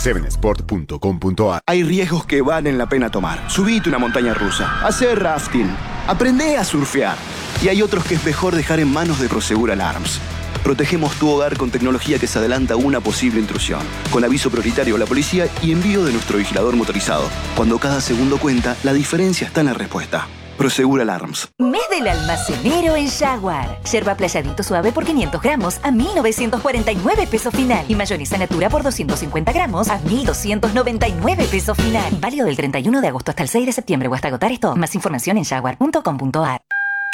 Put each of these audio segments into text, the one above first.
7sport.com.ar. Hay riesgos que valen la pena tomar. Subite una montaña rusa, hacer rafting, aprende a surfear. Y hay otros que es mejor dejar en manos de Prosegur Alarms. Protegemos tu hogar con tecnología que se adelanta a una posible intrusión, con aviso prioritario a la policía y envío de nuestro vigilador motorizado. Cuando cada segundo cuenta, la diferencia está en la respuesta. Prosegur Alarms. Mes del almacenero en Jaguar. Yerba playadito suave por 500 gramos a 1.949 pesos final. Y mayonesa natura por 250 gramos a 1.299 pesos final. Válido del 31 de agosto hasta el 6 de septiembre o hasta agotar esto. Más información en jaguar.com.ar.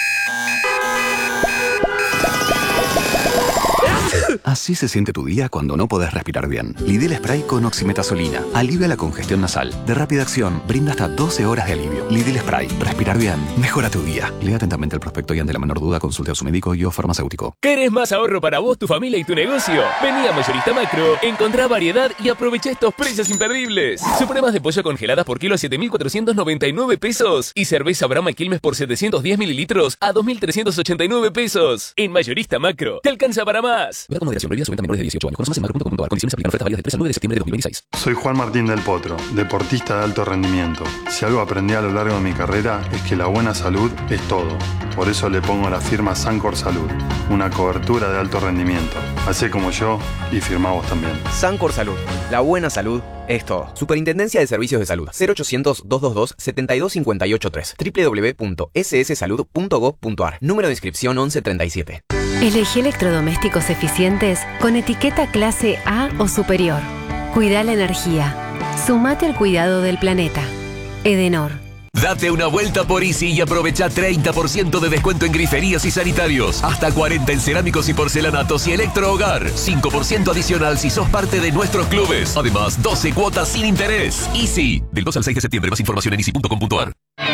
Así se siente tu día cuando no podés respirar bien. Lidl Spray con oximetazolina. Alivia la congestión nasal. De rápida acción, brinda hasta 12 horas de alivio. Lidl Spray. Respirar bien. Mejora tu día. Lea atentamente el prospecto y ante la menor duda consulte a su médico y o farmacéutico. ¿Querés más ahorro para vos, tu familia y tu negocio? Vení a Mayorista Macro, encontrá variedad y aprovecha estos precios imperdibles. Supremas de pollo congeladas por kilo a 7.499 pesos. Y cerveza Brahma Quilmes por 710 mililitros a 2.389 pesos. En Mayorista Macro, te alcanza para más. Ver con moderación, prohibida su venta a menores de 18 años. Conoce más en macro.com.ar. Condiciones aplican. Ofertas válidas del 3 al 9 de septiembre de 2026. Soy Juan Martín del Potro, deportista de alto rendimiento. Si algo aprendí a lo largo de mi carrera es que la buena salud es todo. Por eso le pongo la firma Sancor Salud, una cobertura de alto rendimiento. Hacé como yo y firmá vos también. Sancor Salud, la buena salud es todo. Superintendencia de Servicios de Salud. 0800-222-72583. www.sssalud.gov.ar. Número de inscripción 1137. Elegí electrodomésticos eficientes con etiqueta clase A o superior. Cuida la energía. Sumate al cuidado del planeta. Edenor. Date una vuelta por Easy y aprovecha 30% de descuento en griferías y sanitarios. Hasta 40% en cerámicos y porcelanatos y electrohogar. 5% adicional si sos parte de nuestros clubes. Además, 12 cuotas sin interés. Easy. Del 2 al 6 de septiembre. Más información en easy.com.ar.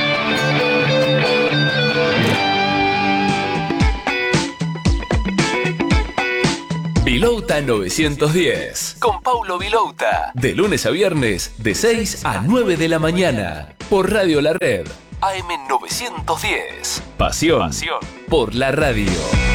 Vilouta 910. Con Paulo Vilouta. De lunes a viernes, de 6 a 9 de la mañana. Por Radio La Red. AM 910. Pasión. Por la radio.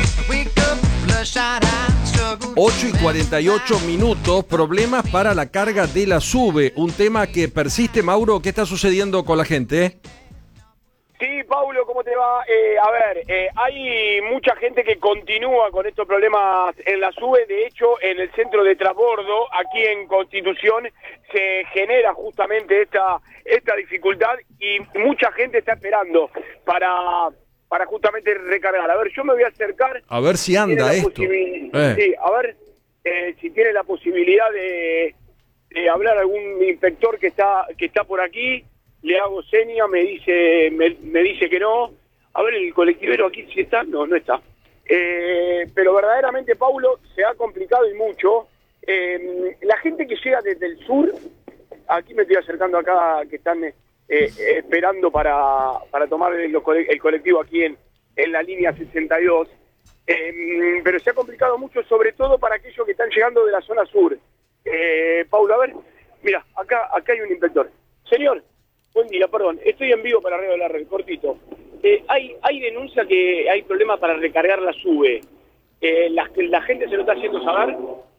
8:48. Problemas para la carga de la SUBE. Un tema que persiste. Mauro, ¿qué está sucediendo con la gente? Sí, Paulo, ¿cómo te va? Hay mucha gente que continúa con estos problemas en la SUBE. De hecho, en el centro de transbordo, aquí en Constitución, se genera justamente esta dificultad y mucha gente está esperando para justamente recargar. A ver, yo me voy a acercar. A ver si anda esto. Sí, a ver si tiene la posibilidad de hablar algún inspector que está por aquí. Le hago seña, me dice que no. A ver, el colectivero aquí si está, no está. Pero verdaderamente, Paulo, se ha complicado y mucho. La gente que llega desde el sur, aquí me estoy acercando acá, que están esperando para tomar el colectivo aquí en la línea 62. Pero se ha complicado mucho, sobre todo para aquellos que están llegando de la zona sur. Paulo, a ver, mira, acá hay un inspector. Señor, buen día, perdón, estoy en vivo para Radio de la Red, cortito. Hay denuncia que hay problemas para recargar la SUBE. ¿La gente se lo está haciendo saber?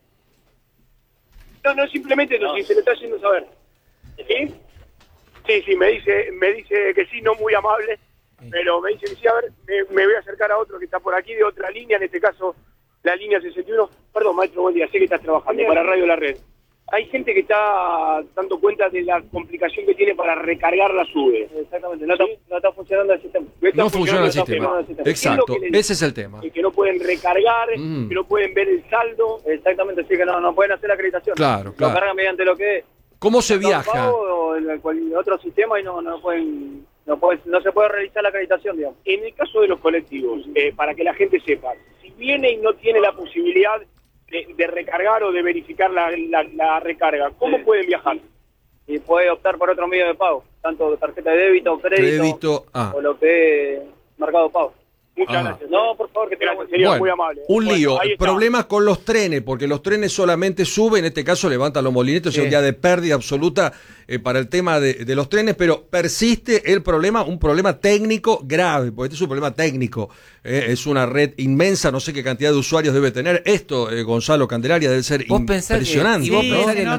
No, simplemente eso, si se lo está haciendo saber. ¿Sí? Sí, me dice que sí, no muy amable, pero me dice que sí. A ver, me voy a acercar a otro que está por aquí, de otra línea, en este caso la línea 61. Perdón, maestro, buen día, sé que estás trabajando para Radio de la Red. Hay gente que está dando cuenta de la complicación que tiene para recargar la SUBE. Exactamente, no está funcionando el sistema. No funciona el sistema. Exacto, ese es el tema. Que no pueden recargar, que no pueden ver el saldo. Exactamente, sí, que no pueden hacer la acreditación. Claro. Lo cargan mediante lo que es. ¿Cómo se viaja? O en otro sistema y no se puede realizar la acreditación, digamos. En el caso de los colectivos, para que la gente sepa, si viene y no tiene la posibilidad de recargar o de verificar la recarga, ¿cómo pueden viajar? Y puede optar por otro medio de pago, tanto tarjeta de débito o crédito, o lo que es mercado pago. Muchas gracias. No, por favor, que sería muy amable. Un lío. Problemas con los trenes, porque los trenes solamente suben, en este caso levantan los molinetos, es un día de pérdida absoluta para el tema de los trenes, pero persiste el problema, un problema técnico grave, porque este es un problema técnico. Es una red inmensa, no sé qué cantidad de usuarios debe tener. Esto, Gonzalo Candelaria, debe ser impresionante. ¿Vos pensás que enorme?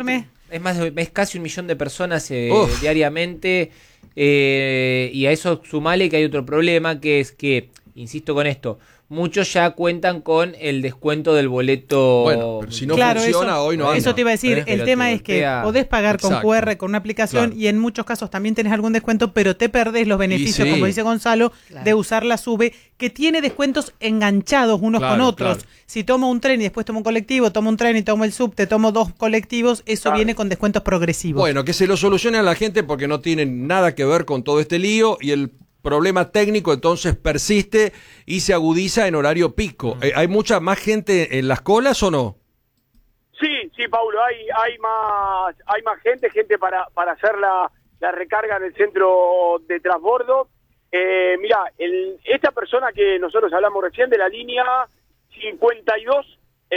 Es casi 1 millón de personas diariamente, y a eso sumale que hay otro problema, que es que, insisto con esto, muchos ya cuentan con el descuento del boleto. Bueno, pero si no funciona, hoy no anda. Eso te iba a decir, el tema es que podés pagar con QR, con una aplicación, Claro. y en muchos casos también tenés algún descuento, pero te perdés los beneficios, como dice Gonzalo, de usar la SUBE, que tiene descuentos enganchados unos con otros. Claro. Si tomo un tren y después tomo un colectivo, tomo un tren y tomo el subte, tomo 2 colectivos, eso viene con descuentos progresivos. Bueno, que se lo solucione a la gente porque no tienen nada que ver con todo este lío y el problema técnico entonces persiste y se agudiza en horario pico. ¿Hay mucha más gente en las colas o no? Sí, Paulo, hay más gente para hacer la recarga en el centro de transbordo. Mirá, esta persona que nosotros hablamos recién de la línea 52,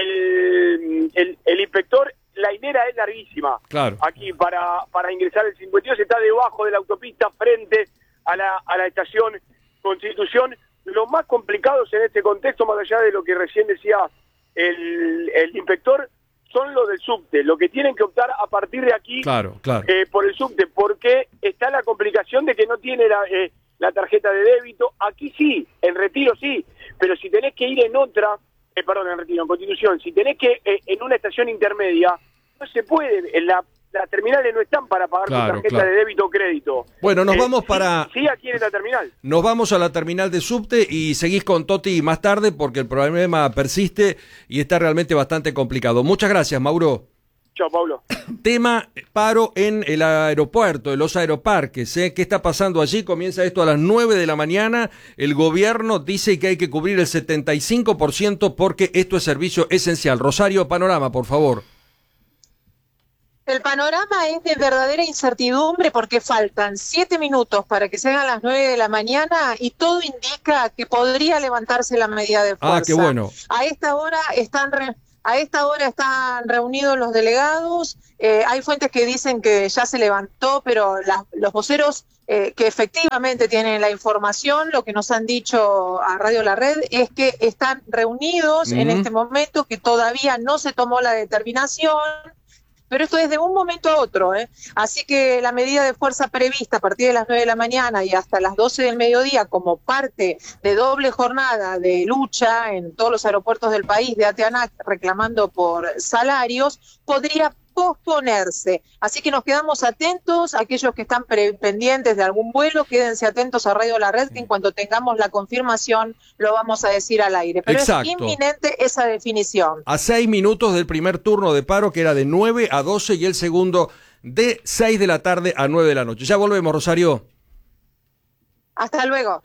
el inspector, la hilera es larguísima. Claro. Aquí para ingresar el 52 está debajo de la autopista frente a la estación Constitución. Lo más complicados en este contexto, más allá de lo que recién decía el inspector, son los del subte, lo que tienen que optar a partir de aquí por el subte, porque está la complicación de que no tiene la tarjeta de débito. Aquí sí, en Retiro sí, pero si tenés que ir en otra, en Retiro, en Constitución, si tenés que en una estación intermedia, no se puede, las terminales no están para pagar con tarjeta de débito o crédito. Bueno, nos vamos para... Sí, aquí en la terminal. Nos vamos a la terminal de subte y seguís con Toti más tarde porque el problema persiste y está realmente bastante complicado. Muchas gracias, Mauro. Chao, Pablo. Tema paro en el aeropuerto, en los aeroparques. ¿Qué está pasando allí? Comienza esto a las 9 de la mañana. El gobierno dice que hay que cubrir el 75% porque esto es servicio esencial. Rosario, panorama, por favor. El panorama es de verdadera incertidumbre porque faltan 7 minutos para que se hagan las 9 de la mañana y todo indica que podría levantarse la medida de fuerza. Ah, qué bueno. A esta hora están reunidos los delegados. Hay fuentes que dicen que ya se levantó, pero los voceros que efectivamente tienen la información, lo que nos han dicho a Radio La Red es que están reunidos en este momento, que todavía no se tomó la determinación. Pero esto es de un momento a otro, Así que la medida de fuerza prevista a partir de las 9 de la mañana y hasta las 12 del mediodía como parte de doble jornada de lucha en todos los aeropuertos del país de ATANAC reclamando por salarios, podría posponerse. Así que nos quedamos atentos, aquellos que están pendientes de algún vuelo, quédense atentos a Radio La Red, que en cuanto tengamos la confirmación lo vamos a decir al aire. Pero Exacto. Es inminente esa definición. A 6 minutos del primer turno de paro, que era de 9 a 12, y el segundo de 6 de la tarde a 9 de la noche. Ya volvemos, Rosario. Hasta luego.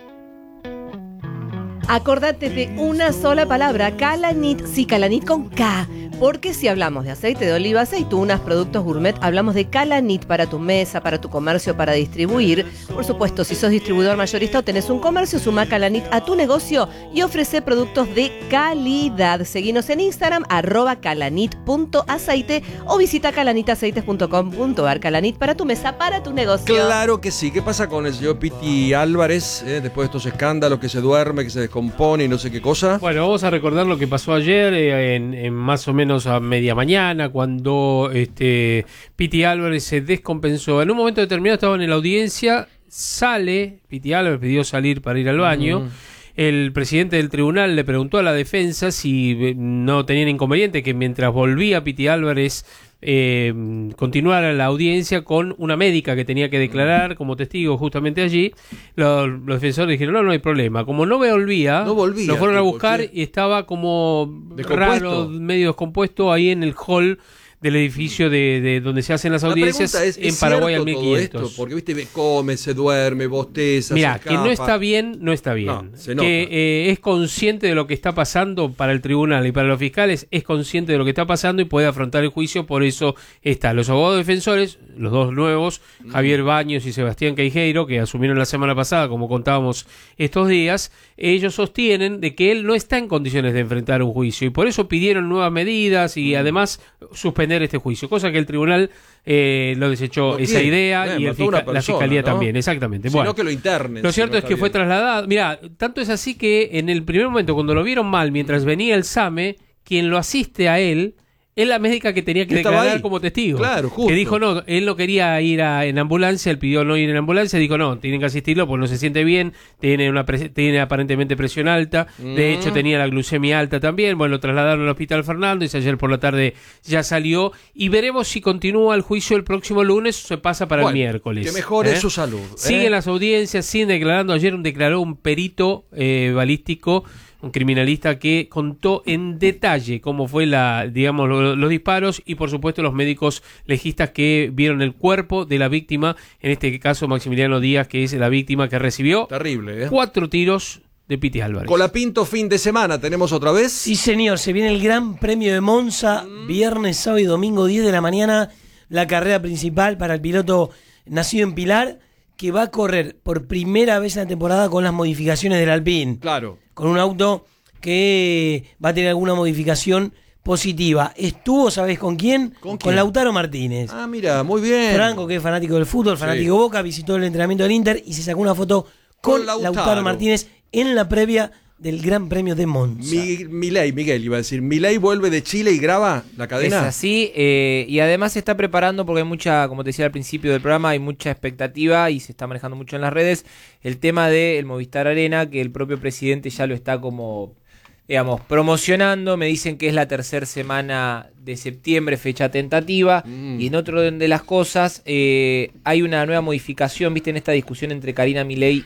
Acordate de una sola palabra, Calanit, sí, Calanit con K. Porque si hablamos de aceite de oliva, aceitunas, productos gourmet, hablamos de Calanit para tu mesa, para tu comercio, para distribuir. Por supuesto, si sos distribuidor mayorista o tenés un comercio, suma Calanit a tu negocio y ofrece productos de calidad. Seguinos en Instagram, @calanit.aceite o visita calanitaceites.com.ar. Calanit para tu mesa, para tu negocio. Claro que sí. ¿Qué pasa con el señor Piti Álvarez después de estos escándalos, que se duerme, que se descompone y no sé qué cosa? Bueno, vamos a recordar lo que pasó ayer en más o menos a media mañana, cuando Piti Álvarez se descompensó. En un momento determinado estaban en la audiencia, sale, Piti Álvarez pidió salir para ir al baño. El presidente del tribunal le preguntó a la defensa si no tenían inconveniente que mientras volvía Piti Álvarez continuara la audiencia con una médica que tenía que declarar como testigo justamente allí. Los defensores dijeron no hay problema. Como no volvía, lo fueron a buscar y estaba como raro, medio descompuesto ahí en el hall del edificio de donde se hacen las audiencias en Paraguay al 1500. Esto, porque viste, come, se duerme, bosteza, Mira, se que no está bien, no está bien. No, se nota. Que es consciente de lo que está pasando para el tribunal y para los fiscales, es consciente de lo que está pasando y puede afrontar el juicio, por eso está. Los abogados defensores, los dos nuevos, Javier Baños y Sebastián Queijeiro, que asumieron la semana pasada, como contábamos estos días, ellos sostienen de que él no está en condiciones de enfrentar un juicio y por eso pidieron nuevas medidas y además suspender este juicio, cosa que el tribunal lo desechó esa idea y la fiscalía también, exactamente. Sino que lo internen. Lo cierto es que fue trasladado. Mira, tanto es así que en el primer momento, cuando lo vieron mal, mientras venía el SAME, quien lo asiste a él Es la médica que tenía que declarar como testigo. Claro, justo. Que dijo no, él no quería ir en ambulancia, él pidió no ir en ambulancia, dijo no, tienen que asistirlo porque no se siente bien, tiene aparentemente presión alta, de hecho tenía la glucemia alta también, bueno, lo trasladaron al Hospital Fernández, ayer por la tarde ya salió y veremos si continúa el juicio el próximo lunes o se pasa para el miércoles. Que mejore su salud. Siguen las audiencias, siguen declarando, ayer declaró un perito balístico, un criminalista que contó en detalle cómo fue los disparos y por supuesto los médicos legistas que vieron el cuerpo de la víctima, en este caso Maximiliano Díaz, que es la víctima que recibió 4 tiros de Piti Álvarez. Colapinto fin de semana, ¿tenemos otra vez? Sí, señor, se viene el Gran Premio de Monza, viernes, sábado y domingo, 10 de la mañana, la carrera principal para el piloto nacido en Pilar, que va a correr por primera vez en la temporada con las modificaciones del Alpine. Claro. Con un auto que va a tener alguna modificación positiva. Estuvo, ¿sabés con quién? Con Lautaro Martínez. Ah, mira, muy bien. Franco, que es fanático del fútbol, fanático de Boca, visitó el entrenamiento del Inter y se sacó una foto con Lautaro Martínez en la previa del Gran Premio de Monza. Miguel iba a decir, Milei vuelve de Chile y graba la cadena. Es así, y además se está preparando porque hay mucha, como te decía al principio del programa, hay mucha expectativa y se está manejando mucho en las redes el tema del Movistar Arena, que el propio presidente ya lo está como, digamos, promocionando. Me dicen que es la tercera semana de septiembre, fecha tentativa. Y en otro orden de las cosas, hay una nueva modificación, viste, en esta discusión entre Karina Milei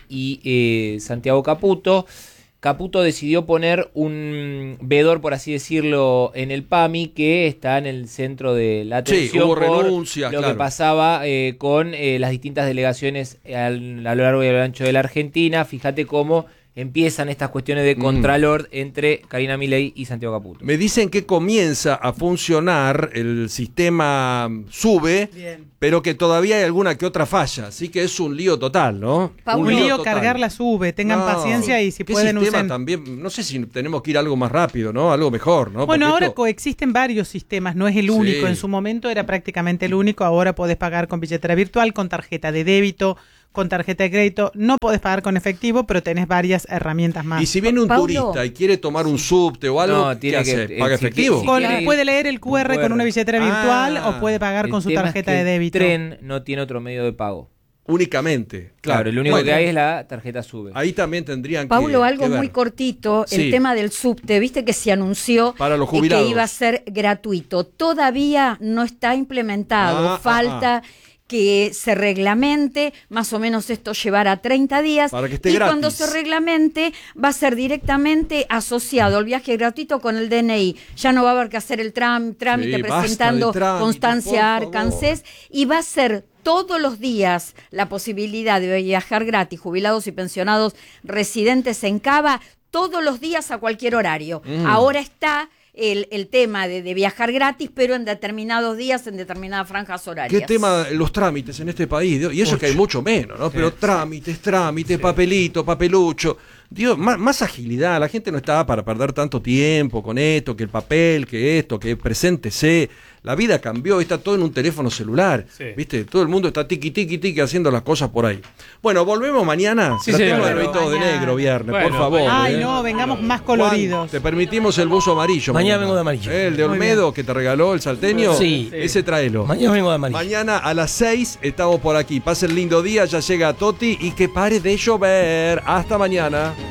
y Santiago Caputo. Caputo decidió poner un veedor, por así decirlo, en el PAMI, que está en el centro de la atención. Hubo por renuncia, lo que pasaba con las distintas delegaciones a lo largo y a lo ancho de la Argentina. Fíjate cómo empiezan estas cuestiones de contralor entre Karina Milei y Santiago Caputo. Me dicen que comienza a funcionar el sistema SUBE, pero que todavía hay alguna que otra falla, así que es un lío total, ¿no? Un lío total. Cargar la SUBE, tengan paciencia y si pueden usar. También, no sé si tenemos que ir a algo más rápido, ¿no? Algo mejor, ¿no? Bueno, ahora coexisten varios sistemas, no es el único. En su momento era prácticamente el único, ahora podés pagar con billetera virtual, con tarjeta de débito, con tarjeta de crédito, no podés pagar con efectivo, pero tenés varias herramientas más. Y si viene un turista y quiere tomar un subte o algo, ¿qué hace? ¿Paga efectivo? Puede leer el QR con una billetera virtual o puede pagar con su tarjeta de débito. El tren no tiene otro medio de pago. Únicamente. Claro, lo único que hay es la tarjeta SUBE. Ahí también tendrían Paulo, algo muy cortito, el tema del subte, viste que se anunció para los jubilados, que iba a ser gratuito. Todavía no está implementado, falta que se reglamente, más o menos esto llevará 30 días, para que esté y gratis. Cuando se reglamente va a ser directamente asociado el viaje gratuito con el DNI. Ya no va a haber que hacer el trámite presentando constancia ANSES, y va a ser todos los días la posibilidad de viajar gratis, jubilados y pensionados residentes en Cava, todos los días a cualquier horario. Ahora está el tema de viajar gratis, pero en determinados días, en determinadas franjas horarias. ¿Qué tema los trámites en este país? Dios, y eso que hay mucho menos, ¿no? Pero trámites, papelito, papelucho. Dios, más agilidad. La gente no está para perder tanto tiempo con esto, que el papel, que esto, que preséntese. La vida cambió, está todo en un teléfono celular. ¿Viste? Todo el mundo está tiqui haciendo las cosas por ahí. Bueno, volvemos mañana. Tratemos de todo de negro viernes, por favor. Ay, no, vengamos más coloridos. Juan, te permitimos el buzo amarillo. Mañana vengo de amarillo. El de Olmedo que te regaló el salteño. Sí. Ese tráelo. Mañana vengo de amarillo. Mañana a las 6 estamos por aquí. Pasen lindo día, ya llega Toti y que pare de llover. Hasta mañana.